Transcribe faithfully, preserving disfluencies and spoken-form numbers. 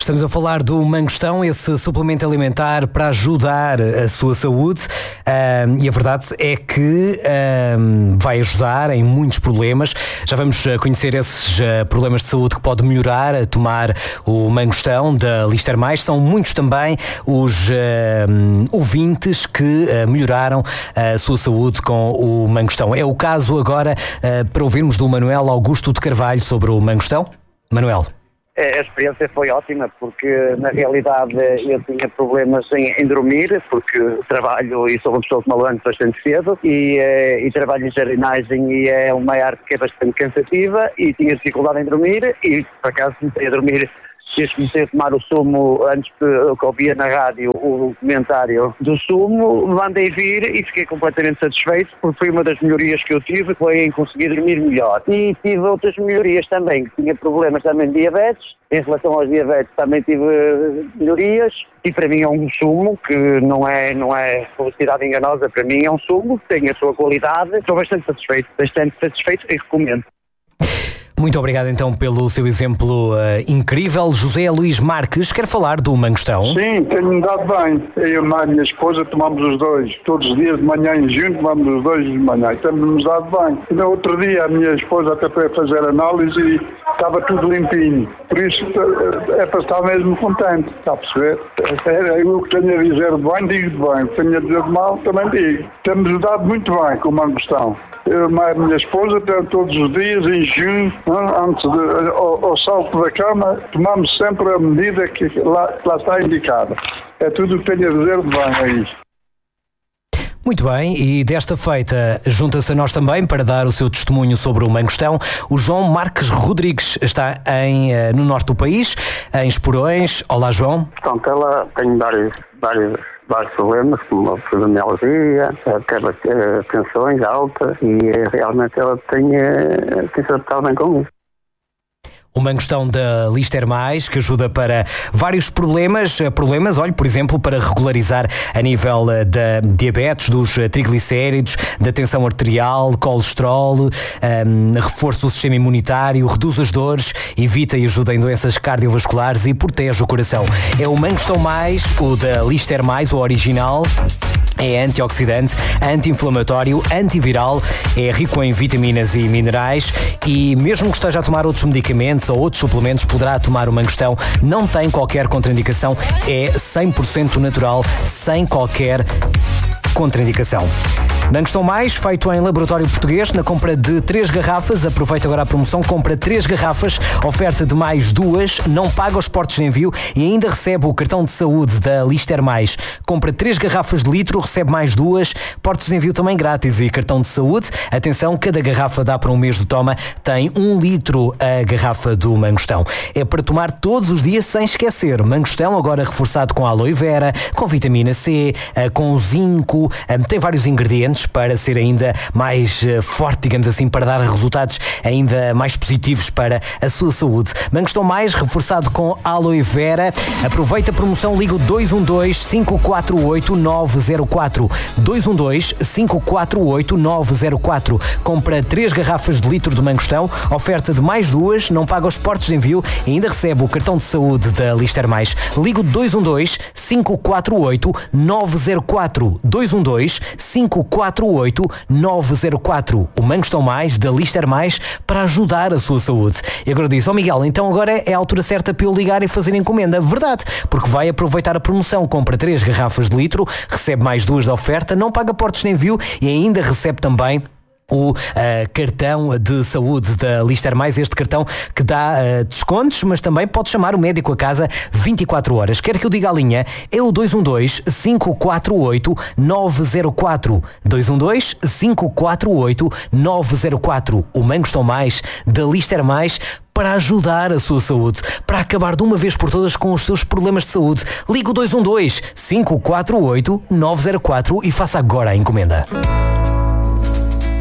Estamos a falar do Mangostão, esse suplemento alimentar para ajudar a sua saúde, um, e a verdade é que um, vai ajudar em muitos problemas. Já vamos conhecer esses uh, problemas de saúde que pode melhorar a tomar o Mangostão da Lister Mais. São muitos também os uh, ouvintes que uh, melhoraram a sua saúde com o Mangostão. É o caso agora uh, para ouvirmos do Manuel Augusto de Carvalho sobre o Mangostão. Manuel. A experiência foi ótima porque, na realidade, eu tinha problemas em, em dormir, porque trabalho e sou uma pessoa que me levanto bastante cedo e, e trabalho em jardinagem e é uma arte que é bastante cansativa e tinha dificuldade em dormir e, por acaso, comecei a dormir. Desde que comecei a tomar o sumo, antes que eu ouvia na rádio o comentário do sumo, mandei vir e fiquei completamente satisfeito porque foi uma das melhorias que eu tive, foi em conseguir dormir melhor. E tive outras melhorias também, que tinha problemas também de diabetes, em relação aos diabetes também tive melhorias e para mim é um sumo que não é, não é publicidade enganosa, para mim é um sumo que tem a sua qualidade, estou bastante satisfeito, bastante satisfeito e recomendo. Muito obrigado então pelo seu exemplo uh, incrível. José Luís Marques quer falar do Mangostão. Sim, tem-me dado bem. Eu e a minha esposa tomamos os dois. Todos os dias de manhã em junho tomamos os dois de manhã. Tem-nos dado bem. E no outro dia a minha esposa até foi fazer análise e estava tudo limpinho. Por isso é para estar mesmo contente. Está a perceber? É, eu que tenho a dizer de bem, digo de bem. O que tenho a dizer de mal, também digo. Tem-nos dado muito bem com o Mangostão. Eu e a minha esposa, todos os dias, em junho, antes de, ao, ao salto da cama, tomamos sempre a medida que lá, que lá está indicada. É tudo o que tenho a dizer de bem aí. Muito bem, e desta feita junta-se a nós também para dar o seu testemunho sobre o Mangostão. O João Marques Rodrigues está em, no norte do país, em Esporões. Olá, João. Portanto, ela tem vários, vários, vários problemas, como a fibromialgia, quebra de tensões altas, e realmente ela tem, tem se adaptado bem com isso. O Mangostão da Lister Mais, que ajuda para vários problemas, problemas, olha, por exemplo, para regularizar a nível da diabetes, dos triglicéridos, da tensão arterial, colesterol, um, reforço do sistema imunitário, reduz as dores, evita e ajuda em doenças cardiovasculares e protege o coração. É o Mangostão Mais, o da Lister Mais, o original. É antioxidante, anti-inflamatório, antiviral, é rico em vitaminas e minerais e mesmo que esteja a tomar outros medicamentos ou outros suplementos, poderá tomar o Mangostão. Não tem qualquer contraindicação, é cem por cento natural, sem qualquer contraindicação. Mangostão Mais, feito em laboratório português, na compra de três garrafas, aproveita agora a promoção, compra três garrafas, oferta de mais duas, não paga os portos de envio e ainda recebe o cartão de saúde da Lister Mais. Compra três garrafas de litro, recebe mais duas, portos de envio também grátis e cartão de saúde. Atenção, cada garrafa dá para um mês de toma, tem um litro a garrafa do Mangostão. É para tomar todos os dias sem esquecer. Mangostão agora reforçado com aloe vera, com vitamina C, com zinco, tem vários ingredientes para ser ainda mais forte, digamos assim, para dar resultados ainda mais positivos para a sua saúde. Mangostão Mais, reforçado com aloe vera. Aproveita a promoção, liga o dois um dois, cinco quatro oito, nove zero quatro. dois um dois, cinco quatro oito, nove zero quatro. Compra três garrafas de litro de Mangostão, oferta de mais duas, não paga os portos de envio e ainda recebe o cartão de saúde da Lister Mais. Liga o dois um dois, cinco quatro oito, nove zero quatro. dois um dois, cinco quatro oito, nove zero quatro. O Mangostão Mais da Lister Mais para ajudar a sua saúde. E agora diz, ó oh Miguel, então agora é a altura certa para eu ligar e fazer encomenda. Verdade, porque vai aproveitar a promoção, compra três garrafas de litro, recebe mais duas da oferta, não paga portos de envio e ainda recebe também o uh, cartão de saúde da Lister Mais, este cartão que dá uh, descontos, mas também pode chamar o médico a casa vinte e quatro horas. Quer que eu diga a linha? É o dois um dois, cinco quatro oito, nove zero quatro. dois um dois, cinco quatro oito, nove zero quatro. O Mangostão Mais da Lister Mais para ajudar a sua saúde, para acabar de uma vez por todas com os seus problemas de saúde. Liga o dois um dois, cinco quatro oito, nove zero quatro e faça agora a encomenda.